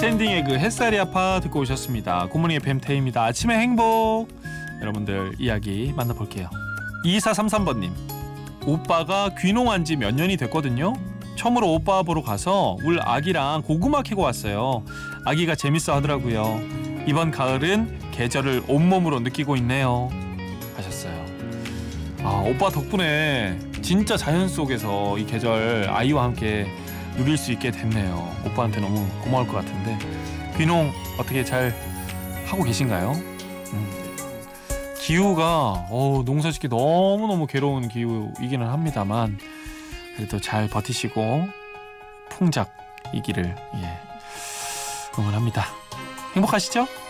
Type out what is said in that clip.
스탠딩 에그 햇살이 아파 듣고 오셨습니다. 굿모닝 FM 태희입니다. 아침의 행복. 여러분들 이야기 만나볼게요. 2433번님. 오빠가 귀농한 지 몇 년이 됐거든요. 처음으로 오빠 보러 가서 울 아기랑 고구마 캐고 왔어요. 아기가 재밌어 하더라고요. 이번 가을은 계절을 온몸으로 느끼고 있네요. 하셨어요. 오빠 덕분에 진짜 자연 속에서 이 계절 아이와 함께 누릴 수 있게 됐네요. 오빠한테 너무 고마울 것 같은데 귀농 어떻게 잘 하고 계신가요? 기후가 농사짓기 너무너무 괴로운 기후이기는 합니다만 그래도 잘 버티시고 풍작이기를 응원합니다. 행복하시죠?